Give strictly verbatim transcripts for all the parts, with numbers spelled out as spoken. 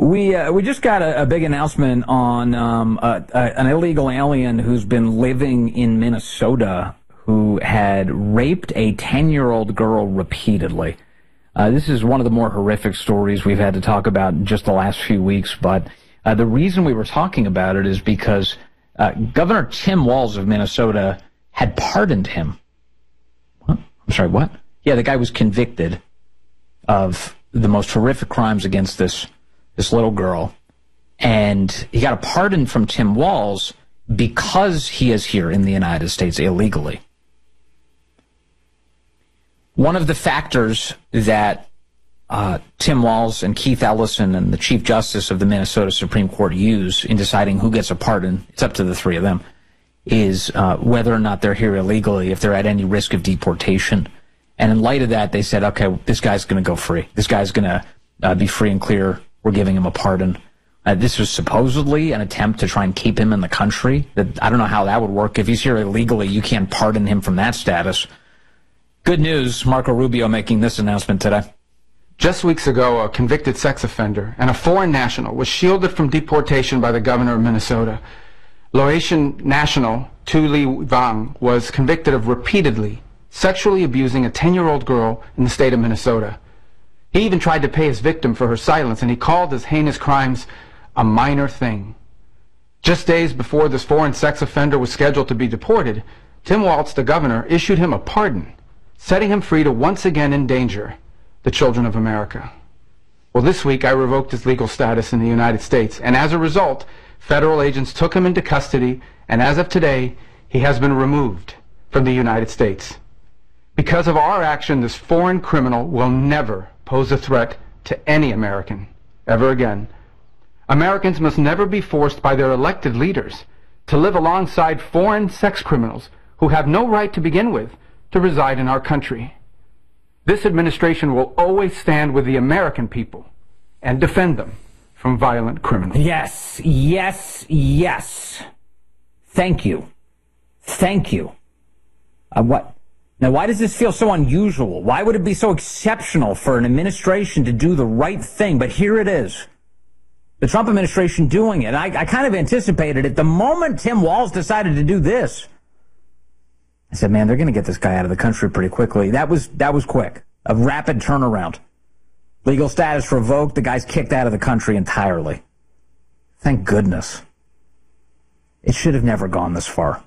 We uh, we just got a, a big announcement on um, uh, uh, an illegal alien who's been living in Minnesota who had raped a ten-year-old girl repeatedly. Uh, this is one of the more horrific stories we've had to talk about in just the last few weeks, but uh, the reason we were talking about it is because uh, Governor Tim Walz of Minnesota had pardoned him. What? I'm sorry, what? Yeah, the guy was convicted of the most horrific crimes against this this little girl, and he got a pardon from Tim Walz because he is here in the United States illegally. One of the factors that uh, Tim Walz and Keith Ellison and the Chief Justice of the Minnesota Supreme Court use in deciding who gets a pardon, it's up to the three of them, is uh, whether or not they're here illegally, if they're at any risk of deportation. And in light of that, they said, okay, this guy's going to go free. This guy's going to uh, be free and clear. We're giving him a pardon. Uh, this was supposedly an attempt to try and keep him in the country. That I don't know how that would work. If he's here illegally, you can't pardon him from that status. Good news, Marco Rubio making this announcement today. Just weeks ago, a convicted sex offender and a foreign national was shielded from deportation by the governor of Minnesota. Laotian national Tu Ly Vang was convicted of repeatedly sexually abusing a ten-year-old girl in the state of Minnesota. He even tried to pay his victim for her silence, and he called his heinous crimes a minor thing. Just days before this foreign sex offender was scheduled to be deported, Tim Walz, the governor, issued him a pardon, setting him free to once again endanger the children of America. Well, this week I revoked his legal status in the United States, and as a result, federal agents took him into custody, and as of today, he has been removed from the United States. Because of our action, this foreign criminal will never pose a threat to any American ever again. Americans must never be forced by their elected leaders to live alongside foreign sex criminals who have no right to begin with to reside in our country. This administration will always stand with the American people and defend them from violent criminals. Yes, yes, yes. Thank you. Thank you. Uh, what? Now, why does this feel so unusual? Why would it be so exceptional for an administration to do the right thing? But here it is. The Trump administration doing it. I, I kind of anticipated it. The moment Tim Walz decided to do this, I said, man, they're going to get this guy out of the country pretty quickly. That was, that was quick. A rapid turnaround. Legal status revoked. The guy's kicked out of the country entirely. Thank goodness. It should have never gone this far.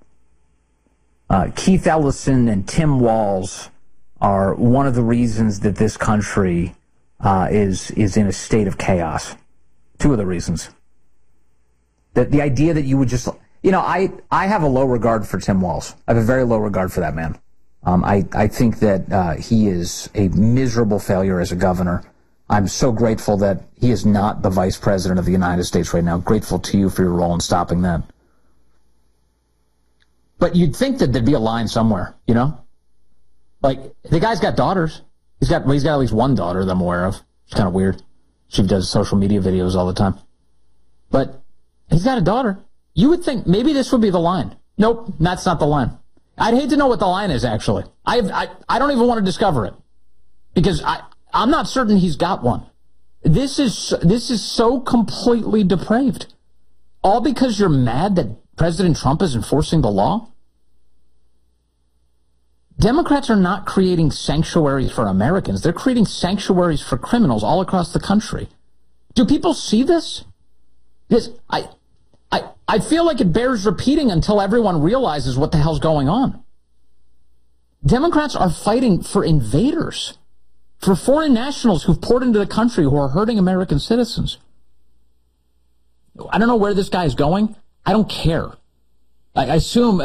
Uh, Keith Ellison and Tim Walz are one of the reasons that this country uh, is is in a state of chaos. Two of the reasons. That the idea that you would just, you know, I, I have a low regard for Tim Walz. I have a very low regard for that man. Um, I, I think that uh, he is a miserable failure as a governor. I'm so grateful that he is not the vice president of the United States right now. Grateful to you for your role in stopping that. But you'd think that there'd be a line somewhere, you know? Like, the guy's got daughters. He's got, well, he's got at least one daughter that I'm aware of. It's kind of weird. She does social media videos all the time. But he's got a daughter. You would think maybe this would be the line. Nope, that's not the line. I'd hate to know what the line is, actually. I I, I don't even want to discover it. Because I, I'm not certain he's got one. This is, this is so completely depraved. All because you're mad that President Trump is enforcing the law? Democrats are not creating sanctuaries for Americans. They're creating sanctuaries for criminals all across the country. Do people see this? This I, I, I feel like it bears repeating until everyone realizes what the hell's going on. Democrats are fighting for invaders, for foreign nationals who've poured into the country who are hurting American citizens. I don't know where this guy is going. I don't care. I assume